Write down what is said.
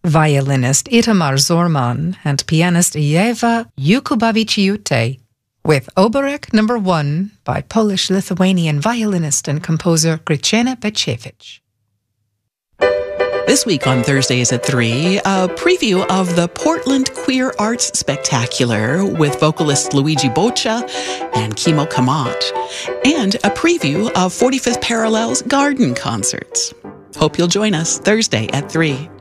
violinist Itamar Zorman and pianist Ewa Jakubowicz-Jute, with Oborek No. 1 by Polish-Lithuanian violinist and composer Krystyna Beciewicz. This week on Thursdays at 3, a preview of the Portland Queer Arts Spectacular with vocalist Luigi Boccia and Kimo Kamat, and a preview of 45th Parallel's garden concerts. Hope you'll join us Thursday at 3.